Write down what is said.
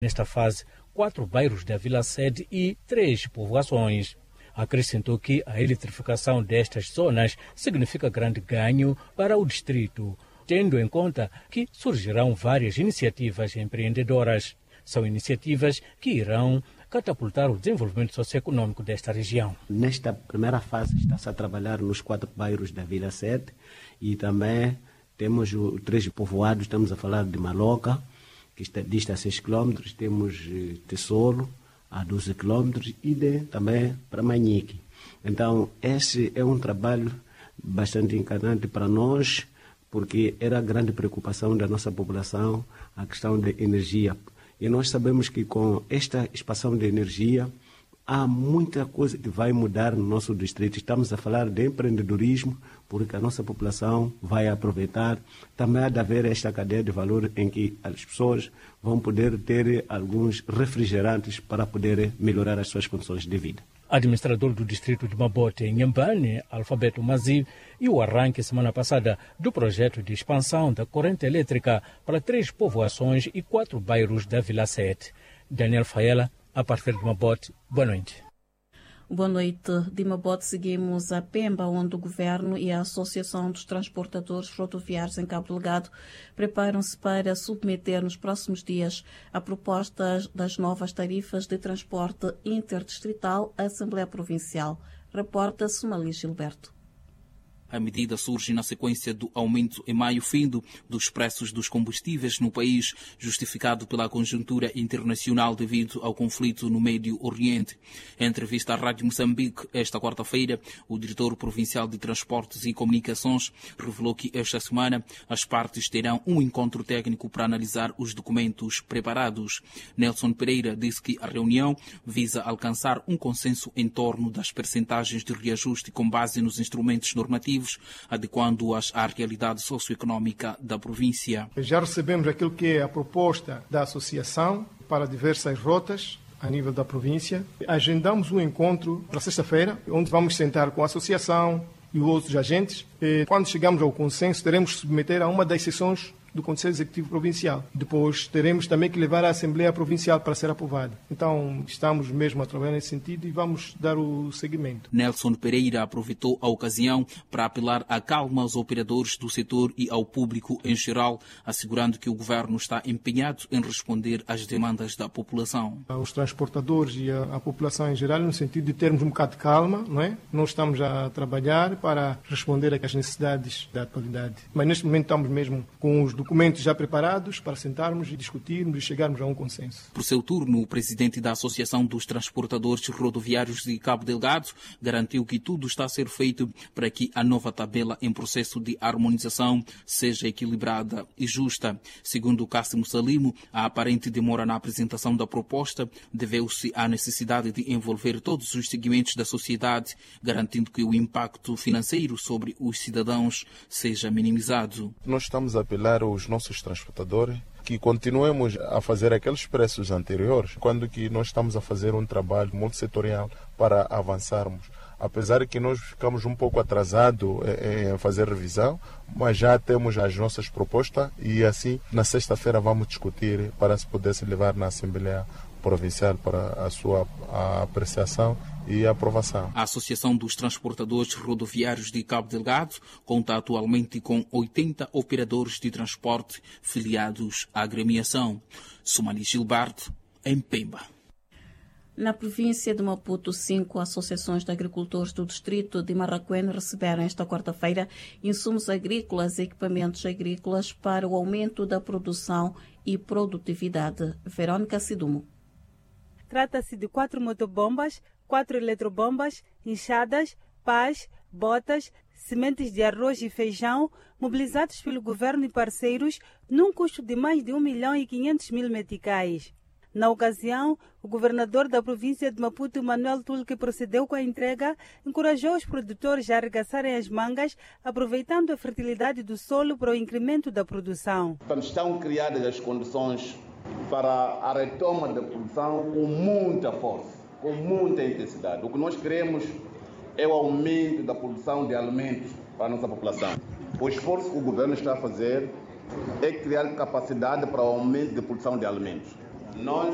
Nesta fase, 4 bairros da Vila Sede e 3 povoações. Acrescentou que a eletrificação destas zonas significa grande ganho para o distrito, tendo em conta que surgirão várias iniciativas empreendedoras. São iniciativas que irão catapultar o desenvolvimento socioeconômico desta região. Nesta primeira fase está-se a trabalhar nos 4 bairros da Vila Sede e também temos 3 povoados, estamos a falar de Maloca, que dista a 6 km, temos Tesoro, a 12 km e também para Manique. Então, esse é um trabalho bastante encanante para nós, porque era a grande preocupação da nossa população, a questão da energia. E nós sabemos que com esta expansão de energia, há muita coisa que vai mudar no nosso distrito. Estamos a falar de empreendedorismo, porque a nossa população vai aproveitar. Também há de haver esta cadeia de valor em que as pessoas vão poder ter alguns refrigerantes para poder melhorar as suas condições de vida. Administrador do distrito de Mabote, Nhambane, Alfabeto Mazi, e o arranque semana passada do projeto de expansão da corrente elétrica para 3 povoações e 4 bairros da Vila Sede. Daniel Faela, a partir de Mabote. Boa noite. Boa noite. De Mabote seguimos a Pemba, onde o Governo e a Associação dos Transportadores Rodoviários em Cabo Delgado preparam-se para submeter nos próximos dias a proposta das novas tarifas de transporte interdistrital à Assembleia Provincial. Reporta Somalia Gilberto. A medida surge na sequência do aumento em maio findo dos preços dos combustíveis no país, justificado pela conjuntura internacional devido ao conflito no Médio Oriente. Em entrevista à Rádio Moçambique, esta quarta-feira, o diretor provincial de Transportes e Comunicações revelou que esta semana as partes terão um encontro técnico para analisar os documentos preparados. Nelson Pereira disse que a reunião visa alcançar um consenso em torno das percentagens de reajuste com base nos instrumentos normativos, adequando-as à realidade socioeconómica da província. Já recebemos aquilo que é a proposta da associação para diversas rotas a nível da província. Agendamos um encontro para sexta-feira, onde vamos sentar com a associação e os outros agentes. E quando chegarmos ao consenso, teremos que submeter a uma das sessões do Conselho Executivo Provincial. Depois teremos também que levar à Assembleia Provincial para ser aprovada. Então, estamos mesmo a trabalhar nesse sentido e vamos dar o seguimento. Nelson Pereira aproveitou a ocasião para apelar à calma aos operadores do setor e ao público em geral, assegurando que o Governo está empenhado em responder às demandas da população. Os transportadores e a população em geral, no sentido de termos um bocado de calma, não é? Nós estamos a trabalhar para responder às necessidades da atualidade. Mas neste momento estamos mesmo com os documentos já preparados para sentarmos e discutirmos e chegarmos a um consenso. Por seu turno, o presidente da Associação dos Transportadores Rodoviários de Cabo Delgado garantiu que tudo está a ser feito para que a nova tabela em processo de harmonização seja equilibrada e justa. Segundo Cássimo Salimo, a aparente demora na apresentação da proposta deveu-se à necessidade de envolver todos os segmentos da sociedade, garantindo que o impacto financeiro sobre os cidadãos seja minimizado. Nós estamos a apelar aos nossos transportadores que continuemos a fazer aqueles preços anteriores, quando que nós estamos a fazer um trabalho multissetorial para avançarmos. Apesar que nós ficamos um pouco atrasados em fazer revisão, mas já temos as nossas propostas e assim na sexta-feira vamos discutir para se poder se levar na Assembleia Provincial para a sua apreciação e aprovação. A Associação dos Transportadores Rodoviários de Cabo Delgado conta atualmente com 80 operadores de transporte filiados à agremiação. Somalia Gilberto, em Pemba. Na província de Maputo, 5 associações de agricultores do distrito de Marraquém receberam esta quarta-feira insumos agrícolas e equipamentos agrícolas para o aumento da produção e produtividade. Verônica Sidumo. Trata-se de 4 motobombas, 4 eletrobombas, enxadas, pás, botas, sementes de arroz e feijão, mobilizados pelo governo e parceiros, num custo de mais de 1.500.000 meticais. Na ocasião, o governador da província de Maputo, Manuel Tull, que procedeu com a entrega, encorajou os produtores a arregaçarem as mangas, aproveitando a fertilidade do solo para o incremento da produção. Estão criadas as condições para a retoma da produção com muita força, com muita intensidade. O que nós queremos é o aumento da produção de alimentos para a nossa população. O esforço que o governo está a fazer é criar capacidade para o aumento da produção de alimentos. Nós